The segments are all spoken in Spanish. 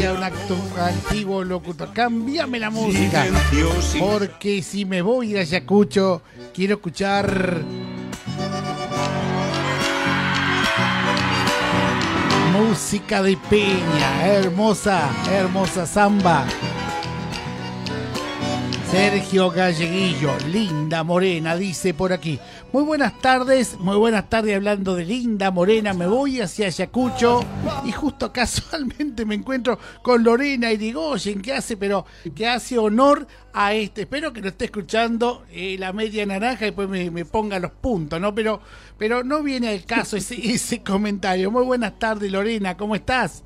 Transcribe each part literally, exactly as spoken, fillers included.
decía un acto, antiguo locutor. Cámbiame la música, porque si me voy a Ayacucho, quiero escuchar música de Peña, hermosa, hermosa samba. Sergio Galleguillo, Linda Morena, dice por aquí. Muy buenas tardes, muy buenas tardes. Hablando de Linda Morena, me voy hacia Ayacucho y justo casualmente me encuentro con Lorena Irigoyen, que hace, pero que hace honor a este. Espero que lo esté escuchando eh, la media naranja y después me, me ponga los puntos, ¿no? Pero, pero no viene al caso ese, ese comentario. Muy buenas tardes, Lorena, ¿cómo estás?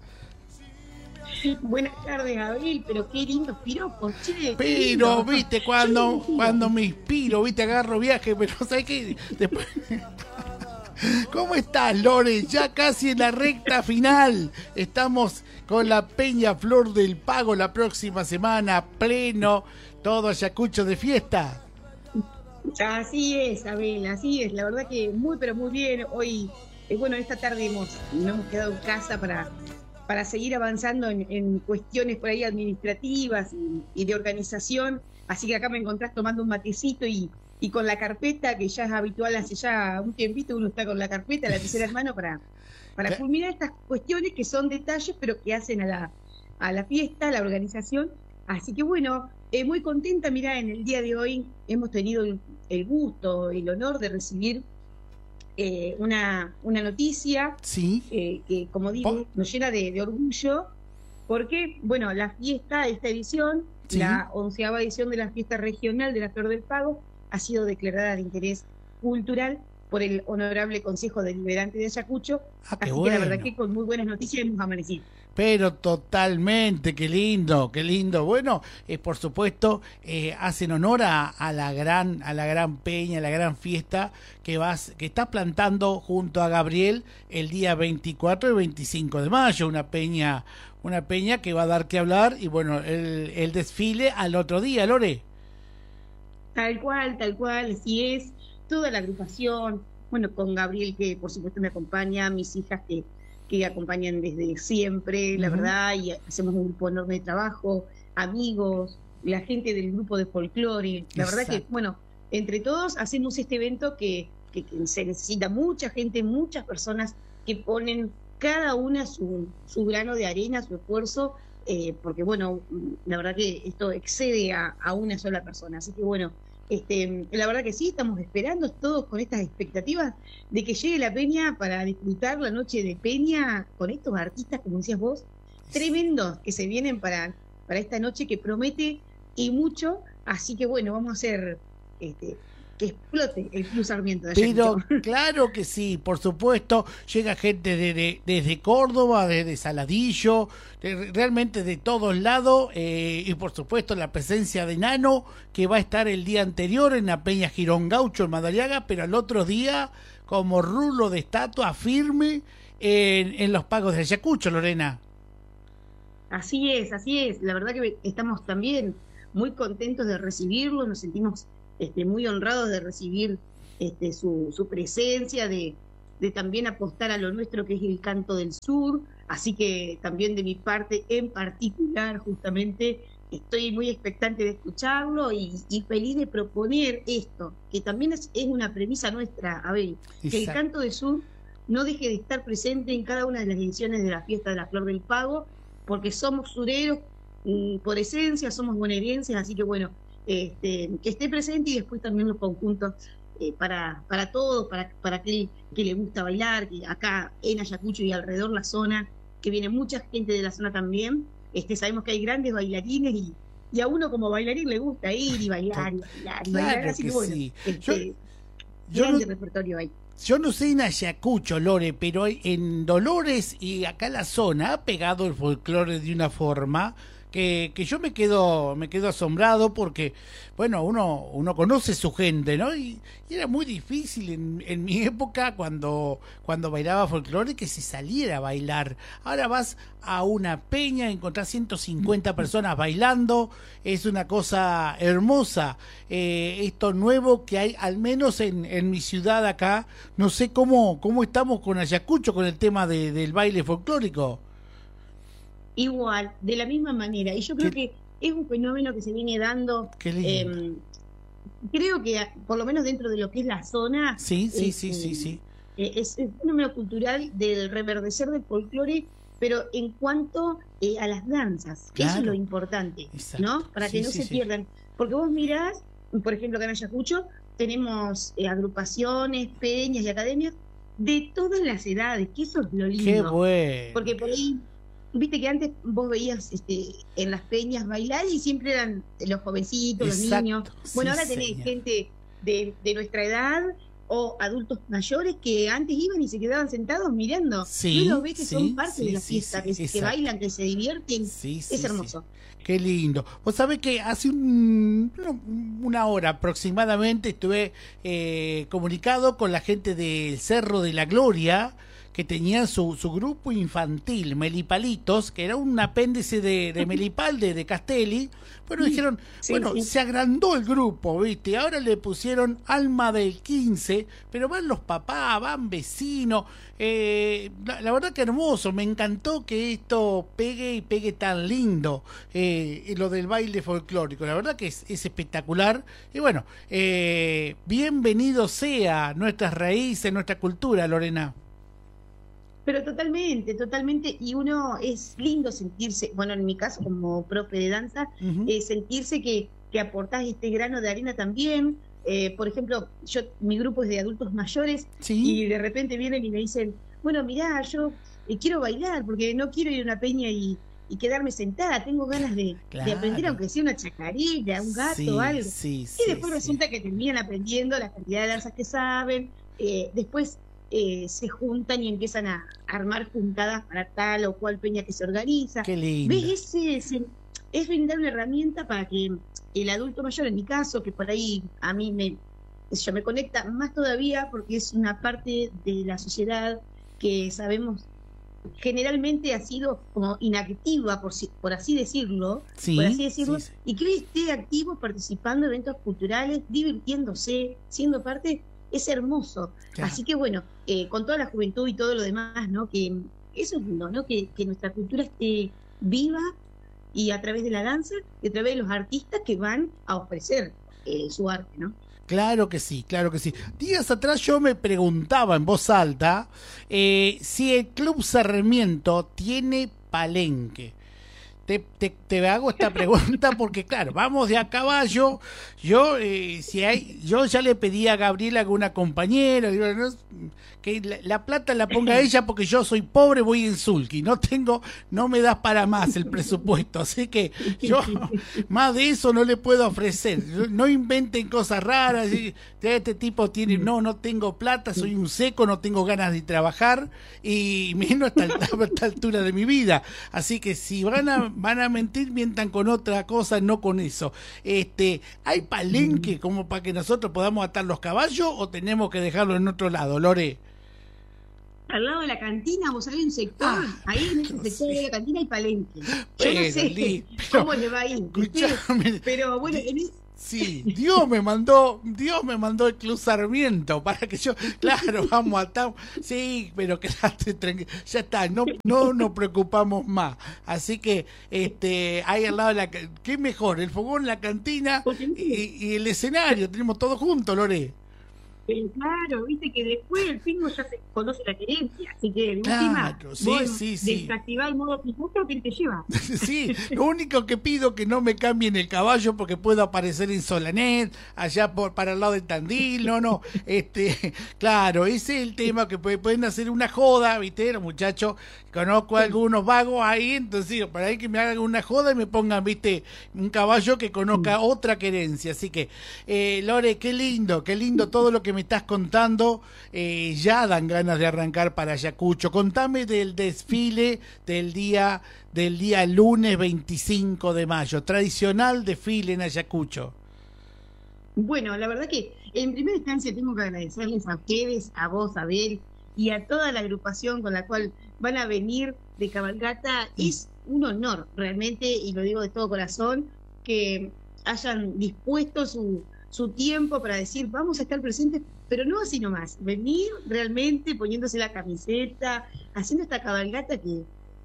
Buenas tardes, Abel, pero qué lindo piropo, che. Pero, viste, cuando, cuando me inspiro, viste, agarro viaje, pero ¿sabes qué? Después... ¿Cómo estás, Lore? Ya casi en la recta final. Estamos con la Peña Flor del Pago la próxima semana, pleno, todo Ayacucho de fiesta. Así es, Abel, así es. La verdad que muy, pero muy bien. Hoy, eh, bueno, esta tarde hemos, nos hemos quedado en casa para... para seguir avanzando en, en cuestiones por ahí administrativas y, y de organización, así que acá me encontrás tomando un matecito y, y con la carpeta, que ya es habitual hace ya un tiempito, uno está con la carpeta, la tercera en mano, para, para culminar estas cuestiones que son detalles, pero que hacen a la, a la fiesta, a la organización. Así que bueno, eh, muy contenta, mirá, en el día de hoy hemos tenido el, el gusto, el honor de recibir Eh, una, una noticia sí. eh, que, como digo, oh. nos llena de, de orgullo, porque, bueno, la fiesta, esta edición, sí. la onceava edición de la fiesta regional de la Flor del Pago, ha sido declarada de interés cultural por el Honorable Consejo Deliberante de Ayacucho, ah, así bueno. que la verdad que con muy buenas noticias hemos amanecido. Pero totalmente, qué lindo, qué lindo. Bueno, eh, por supuesto, eh, hacen honor a, a la gran, a la gran peña, a la gran fiesta que vas, que estás plantando junto a Gabriel el día veinticuatro y veinticinco de mayo, una peña, una peña que va a dar que hablar, y bueno, el, el desfile al otro día, Lore. Tal cual, tal cual, así es, toda la agrupación, bueno, con Gabriel, que por supuesto me acompaña, mis hijas que que acompañan desde siempre, la uh-huh. verdad, y hacemos un grupo enorme de trabajo, amigos, la gente del grupo de folclore, la Exacto. verdad que, bueno, entre todos hacemos este evento que, que, que se necesita mucha gente, muchas personas que ponen cada una su, su grano de arena, su esfuerzo, eh, porque, bueno, la verdad que esto excede a, a una sola persona, así que, bueno, Este, la verdad que sí, estamos esperando todos con estas expectativas de que llegue la Peña para disfrutar la noche de Peña con estos artistas, como decías vos, tremendos que se vienen para, para esta noche que promete y mucho, así que bueno, vamos a hacer este, que explote el Club Sarmiento de Ayacucho. Pero claro que sí, por supuesto, llega gente de, de, desde Córdoba, desde Saladillo, de, realmente de todos lados, eh, y por supuesto la presencia de Nano, que va a estar el día anterior en la Peña Girón Gaucho en Madariaga, pero al otro día como rulo de estatua firme en, en los pagos de Ayacucho, Lorena. Así es, así es, la verdad que estamos también muy contentos de recibirlo, nos sentimos Este, muy honrados de recibir este, su, su presencia, de, de también apostar a lo nuestro que es el canto del sur, así que también de mi parte en particular justamente estoy muy expectante de escucharlo y, y feliz de proponer esto, que también es, es una premisa nuestra, a ver, que el canto del sur no deje de estar presente en cada una de las ediciones de la fiesta de la Flor del Pago, porque somos sureros mm, por esencia, somos bonaerenses, así que bueno, Este, que esté presente, y después también los conjuntos eh, para, para todos, para, para aquel que le gusta bailar, que acá en Ayacucho y alrededor la zona, que viene mucha gente de la zona también, este, sabemos que hay grandes bailarines y, y a uno como bailarín le gusta ir y bailar y bailar, y claro bailar así que, que bueno, sí. este, yo, yo grande no, repertorio hay. Yo no sé en Ayacucho, Lore, pero en Dolores y acá la zona ha pegado el folclore de una forma que, que yo me quedo me quedo asombrado, porque bueno, uno uno conoce su gente, ¿no? Y, y era muy difícil en, en mi época cuando cuando bailaba folclore que se saliera a bailar. Ahora vas a una peña, encontrás ciento cincuenta personas bailando, es una cosa hermosa. Eh, esto nuevo que hay, al menos en, en mi ciudad acá, no sé cómo cómo estamos con Ayacucho con el tema de, del baile folclórico. igual, de la misma manera. Y yo creo ¿Qué? que es un fenómeno que se viene dando, eh, creo que por lo menos dentro de lo que es la zona, sí, sí, es, sí, sí, sí. Eh, es un fenómeno cultural del reverdecer del folclore, pero en cuanto eh, a las danzas, claro. Eso es lo importante, exacto. ¿No? Para que sí, no sí, se sí. pierdan. Porque vos mirás, por ejemplo, acá en Ayacucho, tenemos eh, agrupaciones, peñas y academias de todas las edades, que eso es lo lindo. ¡Qué bueno! Porque por ahí, viste que antes vos veías este, en las peñas bailar y siempre eran los jovencitos, exacto. Los niños. Bueno, sí, ahora tenés señor. gente de, de nuestra edad o adultos mayores que antes iban y se quedaban sentados mirando. Sí, y uno ve que sí, son parte sí, de la sí, fiesta, sí, que, que bailan, que se divierten. Sí, sí, es hermoso. Sí. Qué lindo. Vos sabés que hace un, una hora aproximadamente estuve eh, comunicado con la gente del Cerro de la Gloria, que tenían su, su grupo infantil, Melipalitos, que era un apéndice de, de Melipalde, de Castelli. Bueno, dijeron, sí, bueno, sí. se agrandó el grupo, ¿viste? Ahora le pusieron Alma del quince, pero van los papás, van vecinos. Eh, la, la verdad que hermoso, me encantó que esto pegue y pegue tan lindo, eh, lo del baile folclórico. La verdad que es, es espectacular. Y bueno, eh, bienvenido sea nuestras raíces, nuestra cultura, Lorena. Pero totalmente, totalmente, y uno es lindo sentirse, bueno, en mi caso como profe de danza, uh-huh. eh, sentirse que, que aportás este grano de arena también. Eh, por ejemplo, yo mi grupo es de adultos mayores, ¿sí? Y de repente vienen y me dicen, bueno, mirá, yo eh, quiero bailar porque no quiero ir a una peña y, y quedarme sentada, tengo ganas de, claro. de aprender aunque sea una chacarera, un gato, sí, algo. Sí, y sí, después sí. resulta que terminan aprendiendo la cantidad de danzas que saben, eh, después Eh, se juntan y empiezan a armar juntadas para tal o cual peña que se organiza. Qué lindo. ¿Ves? Ese, ese, es brindar una herramienta para que el adulto mayor, en mi caso, que por ahí a mí me, yo me conecta más todavía porque es una parte de la sociedad que sabemos generalmente ha sido como inactiva, por, por así decirlo, sí, por así decirlo, sí, sí. y que esté activo participando en eventos culturales, divirtiéndose, siendo parte. Es hermoso. Claro. Así que bueno, eh, con toda la juventud y todo lo demás, ¿no? Que eso es lindo, ¿no? Que, que nuestra cultura esté viva y a través de la danza y a través de los artistas que van a ofrecer eh, su arte, ¿no? Claro que sí, claro que sí. Días atrás yo me preguntaba en voz alta eh, si el Club Sarmiento tiene palenque. Te, te, te hago esta pregunta porque claro, vamos de a caballo. Yo eh, si hay, yo ya le pedí a Gabriela, alguna compañera, digo, no, que la, la plata la ponga ella porque yo soy pobre, voy en sulky, no tengo, no me das para más el presupuesto, así que yo más de eso no le puedo ofrecer. No inventen cosas raras. Este tipo tiene, no, no tengo plata, soy un seco, no tengo ganas de trabajar y menos a esta, a esta altura de mi vida. Así que si van a van a mentir, mientan con otra cosa, no con eso. Este, ¿hay palenque como para que nosotros podamos atar los caballos o tenemos que dejarlo en otro lado, Lore? Al lado de la cantina, vos sabés, un sector, ah, ahí en ese sector sé. de la cantina hay palenque. Yo pero, no sé li, pero, cómo le va a ir, pero bueno, en ese... Sí, Dios me mandó, Dios me mandó el Club Sarmiento para que yo, claro, vamos a estar, sí, pero quédate tranquilo, ya está, no, no nos preocupamos más. Así que, este, ahí al lado de la, ¿qué mejor? El fogón, la cantina y, y el escenario, tenemos todo junto, Lore. Pero claro, viste que después el pingo ya se conoce la querencia, así que de claro, última, sí, vos sí, sí. desactivá el modo pijusto que él te lleva. Sí, lo único que pido que no me cambien el caballo porque puedo aparecer en Solanet, allá por para el lado de Tandil, no, no, este, claro, ese es el tema, que pueden hacer una joda, viste, los muchachos, conozco a algunos vagos ahí, entonces para ahí que me hagan una joda y me pongan, viste, un caballo que conozca sí. otra querencia, así que, eh, Lore, qué lindo, qué lindo todo lo que me estás contando, eh, ya dan ganas de arrancar para Ayacucho. Contame del desfile del día del día lunes veinticinco de mayo, tradicional desfile en Ayacucho. Bueno, la verdad que en primera instancia tengo que agradecerles a ustedes, a vos, a Abel, y a toda la agrupación con la cual van a venir de cabalgata. Mm. Es un honor realmente, y lo digo de todo corazón, que hayan dispuesto su su tiempo para decir, vamos a estar presentes, pero no así nomás, venir realmente poniéndose la camiseta, haciendo esta cabalgata que,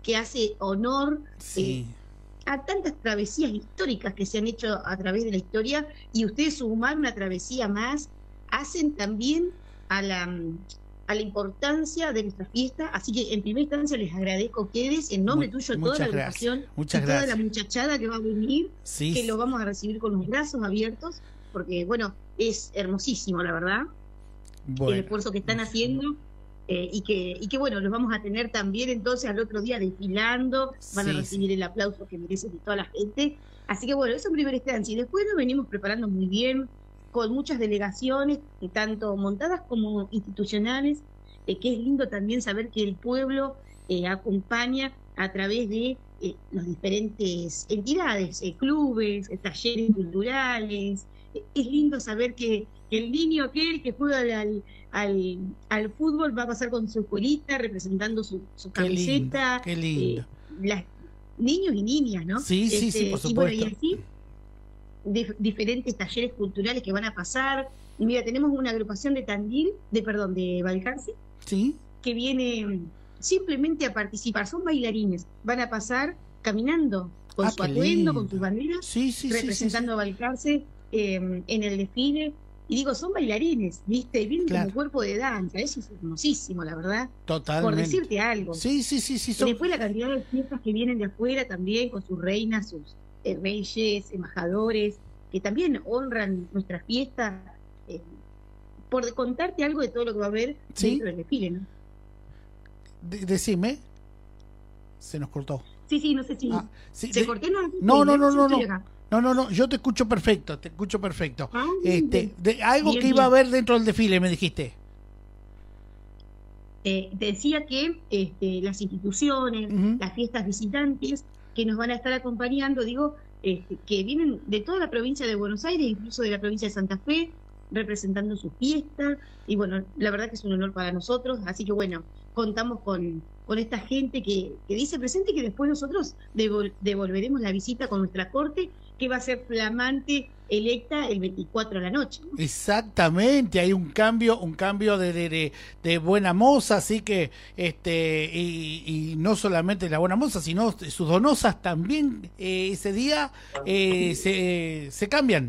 que hace honor Sí. eh, a tantas travesías históricas que se han hecho a través de la historia, y ustedes sumar una travesía más, hacen también a la, a la importancia de nuestra fiesta. Así que en primera instancia les agradezco a ustedes, en nombre Mu- tuyo, toda muchas la gracias, educación muchas y toda gracias. la muchachada que va a venir, Sí, que lo vamos a recibir con los brazos abiertos, porque bueno, es hermosísimo, la verdad, el bueno. esfuerzo que están haciendo. Eh, y que y que bueno, los vamos a tener también entonces al otro día desfilando, van a Sí, recibir el aplauso que merecen de toda la gente. Así que bueno, eso en primera instancia. Y después nos venimos preparando muy bien, con muchas delegaciones, eh, tanto montadas como institucionales, eh, que es lindo también saber que el pueblo eh, acompaña a través de eh, las diferentes entidades, eh, clubes, eh, talleres culturales. Eh, es lindo saber que, que el niño aquel que juega al, al, al fútbol va a pasar con su escuelita representando su, su Qué lindo, camiseta. qué lindo. Eh, las, niños y niñas, ¿no? Sí, sí, sí, por Y bueno, y supuesto. así de, diferentes talleres culturales que van a pasar. Y mira, tenemos una agrupación de Tandil, de perdón, de Balcarce, Sí, que viene simplemente a participar. Son bailarines, van a pasar caminando con Ah, su qué atuendo, lindo. con sus banderas, sí, sí, sí, sí, sí. representando a Balcarce eh, en el desfile. Y digo, son bailarines, ¿viste? Vienen Claro. como cuerpo de danza. Eso es hermosísimo, la verdad. Por Totalmente. decirte algo. Sí, sí, sí, sí. Y son- después la cantidad de fiestas que vienen de afuera también, con sus reinas, sus eh, reyes, embajadores, que también honran nuestra fiesta. Eh, por contarte algo de todo lo que va a haber Sí. dentro del desfile, ¿no? de- decime. Se nos cortó. Sí, sí, no sé si Ah, sí, se de- cortó. No, No, no, no, sí, no, estoy no. acá. No, no, no, yo te escucho perfecto, te escucho perfecto. Ah, Este, bien. de, algo Bien, que iba a bien. haber dentro del desfile, me dijiste. Eh, te decía que este, las instituciones, Ujú. las fiestas visitantes que nos van a estar acompañando, digo, este, que vienen de toda la provincia de Buenos Aires, incluso de la provincia de Santa Fe, representando su fiesta. Y bueno, la verdad que es un honor para nosotros. Así que bueno, contamos con, con esta gente que, que dice presente, y que después nosotros devol- devolveremos la visita con nuestra corte, que va a ser flamante electa el veinticuatro a la noche, ¿no? Exactamente, hay un cambio, un cambio de, de, de- de buena moza, así que este y, y no solamente la buena moza, sino sus donosas también eh, ese día eh, se, se cambian.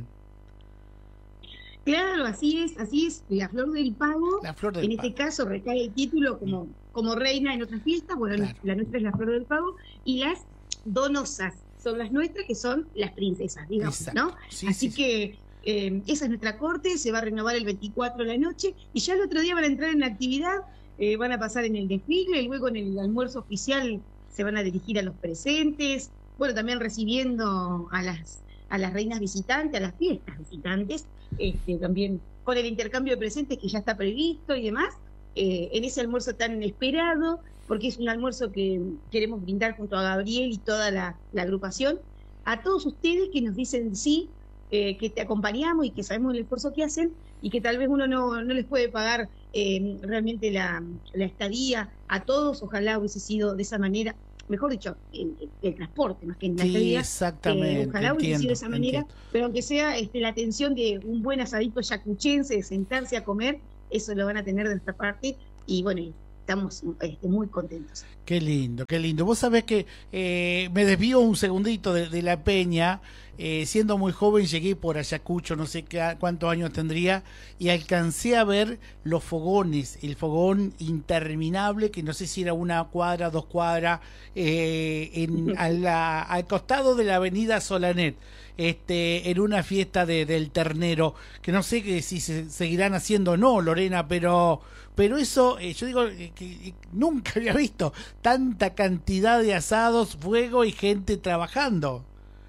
Claro, así es, así es. La Flor del Pago, La flor del en este Pago. caso recae el título como, como reina en otras fiestas. Bueno, Claro. la nuestra es la Flor del Pago, y las donosas son las nuestras, que son las princesas, digamos, Exacto. ¿no? Sí, Así sí, sí. que eh, esa es nuestra corte, se va a renovar el veinticuatro de la noche, y ya el otro día van a entrar en la actividad, eh, van a pasar en el desfile, y luego en el almuerzo oficial se van a dirigir a los presentes, bueno, también recibiendo a las, a las reinas visitantes, a las fiestas visitantes, este, también con el intercambio de presentes que ya está previsto y demás, eh, en ese almuerzo tan esperado, porque es un almuerzo que queremos brindar junto a Gabriel y toda la, la agrupación, a todos ustedes que nos dicen sí, eh, que te acompañamos y que sabemos el esfuerzo que hacen, y que tal vez uno no, no les puede pagar eh, realmente la, la estadía a todos. Ojalá hubiese sido de esa manera, mejor dicho, el, el, el transporte más que en la Sí, estadía. exactamente. Eh, ojalá hubiese entiendo, sido de esa manera, entiendo. pero aunque sea este, la atención de un buen asadito yacuchense, de sentarse a comer, eso lo van a tener de nuestra parte, y bueno, y estamos este, muy contentos. Qué lindo, qué lindo. Vos sabés que eh, me desvío un segundito de, de la peña. Eh, siendo muy joven llegué por Ayacucho, no sé qué, cuántos años tendría, y alcancé a ver los fogones, el fogón interminable, que no sé si era una cuadra, dos cuadras, eh, en, a la- al costado de la avenida Solanet, este, en una fiesta de, del ternero, que no sé que si se seguirán haciendo o no, Lorena, pero... Pero eso, eh, yo digo eh, que eh, nunca había visto tanta cantidad de asados, fuego y gente trabajando.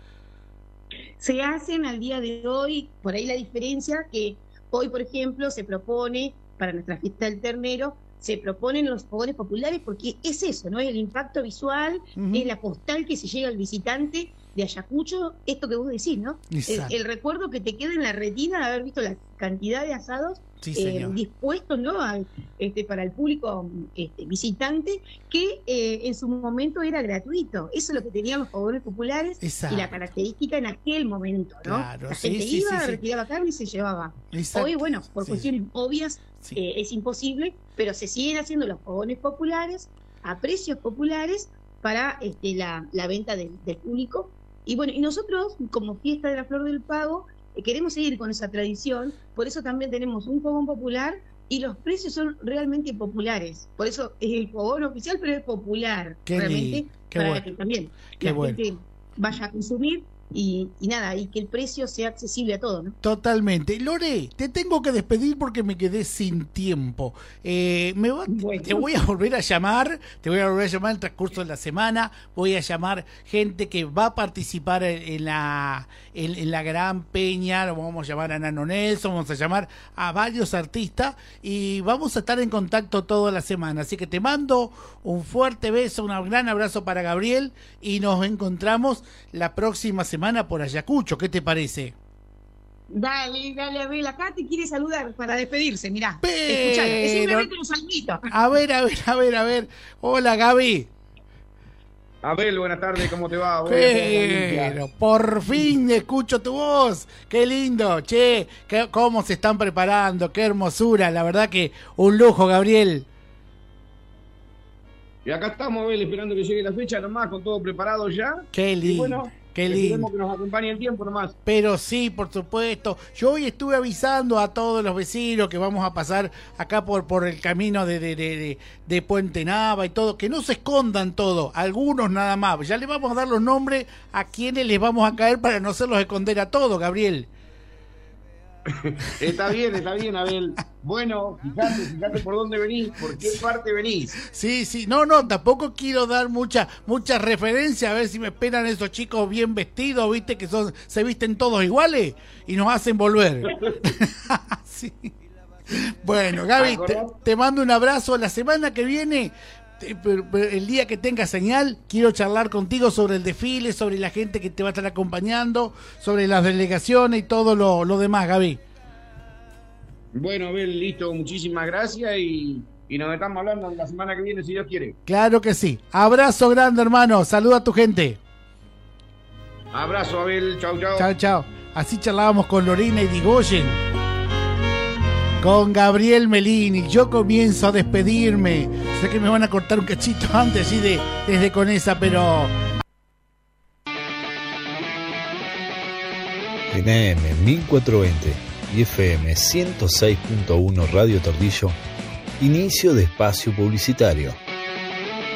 Se hacen al día de hoy, por ahí la diferencia, que hoy, por ejemplo, se propone para nuestra fiesta del ternero, se proponen los fogones populares, porque es eso, ¿no? Es el impacto visual, Ujú. es la postal que se llega al visitante de Ayacucho, esto que vos decís, ¿no? El, Exacto. el recuerdo que te queda en la retina de haber visto la cantidad de asados Sí, eh, señor. dispuestos, ¿no? Al- este, para el público este, visitante, que eh, en su momento era gratuito. Eso es lo que tenían los fogones populares, Exacto. y la característica en aquel momento, ¿no? Claro, La sí, gente sí, iba, sí, sí. retiraba carne y se llevaba. Exacto. Hoy, bueno, por Sí, cuestiones obvias, sí. eh, es imposible, pero se siguen haciendo los fogones populares a precios populares, para este, la, la venta del, del público. Y bueno, y nosotros, como Fiesta de la Flor del Pago, eh, queremos seguir con esa tradición, por eso también tenemos un fogón popular y los precios son realmente populares. Por eso es el fogón oficial, pero es popular. Qué realmente, li- qué para bueno. que también Qué la bueno. gente vaya a consumir y, y nada, y que el precio sea accesible a todos, ¿no? Totalmente. Lore, te tengo que despedir porque me quedé sin tiempo. Eh, me va- Bueno. Te voy a volver a llamar, te voy a volver a llamar en el transcurso de la semana, voy a llamar gente que va a participar en, en la en, en la gran peña, lo vamos a llamar a Nano Nelson, vamos a llamar a varios artistas y vamos a estar en contacto toda la semana. Así que te mando un fuerte beso, un gran abrazo para Gabriel y nos encontramos la próxima semana por Ayacucho. ¿Qué te parece? Dale, dale, Abel, acá te quiere saludar para despedirse, mirá. Pero- Escuchalo, es simplemente un saludito. A ver, a ver, a ver, a ver. Hola, Gaby. Abel, buenas tardes, ¿cómo te va? Voy a hacer la Pero por fin escucho tu voz. Qué lindo. Che, qué- cómo se están preparando. Qué hermosura. La verdad que un lujo, Gabriel. Y acá estamos, Abel, esperando que llegue la fecha nomás, con todo preparado ya. Qué Y lindo. bueno, Qué esperemos lindo. que nos acompañe el tiempo nomás. Pero sí, por supuesto. Yo hoy estuve avisando a todos los vecinos que vamos a pasar acá por, por el camino de, de, de, de, de Puente Nava y todo, que no se escondan todo, algunos nada más. Ya le vamos a dar los nombres a quienes les vamos a caer para no hacerlos esconder a todos, Gabriel. Está bien, está bien, Abel. Bueno, fíjate, fíjate por dónde venís, por qué parte venís. Sí, sí, no, no, tampoco quiero dar mucha, mucha referencia, a ver si me esperan esos chicos bien vestidos, viste, que son, se visten todos iguales y nos hacen volver. Sí. Bueno, Gaby, te, te mando un abrazo. La semana que viene, te- per- per- el día que tenga señal, quiero charlar contigo sobre el desfile, sobre la gente que te va a estar acompañando, sobre las delegaciones y todo lo, lo demás, Gaby. Bueno, Abel, listo, muchísimas gracias y, y nos estamos hablando la semana que viene, si Dios quiere. Claro que sí. Abrazo grande, hermano. Saluda a tu gente. Abrazo, Abel, chau, chau. Chao, chao. Así charlábamos con Lorena y Digoyen, con Gabriel Melini. Yo comienzo a despedirme. Sé que me van a cortar un cachito antes, así de, desde Conesa, pero En A M mil cuatrocientos veinte y F M ciento seis punto uno Radio Tordillo, inicio de espacio publicitario.